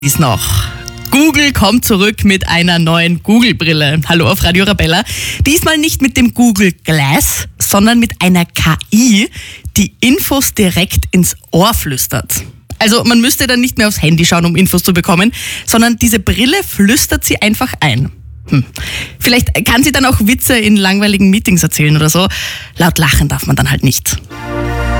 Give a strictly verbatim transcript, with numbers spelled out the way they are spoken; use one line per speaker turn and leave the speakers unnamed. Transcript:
Ist noch. Google kommt zurück mit einer neuen Google-Brille. Hallo auf Radio Arabella. Diesmal nicht mit dem Google Glass, sondern mit einer K I, die Infos direkt ins Ohr flüstert. Also man müsste dann nicht mehr aufs Handy schauen, um Infos zu bekommen, sondern diese Brille flüstert sie einfach ein. Hm. Vielleicht kann sie dann auch Witze in langweiligen Meetings erzählen oder so. Laut lachen darf man dann halt nicht.